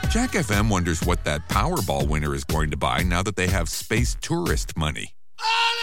Jack FM wonders what that Powerball winner is going to buy now that they have space tourist money.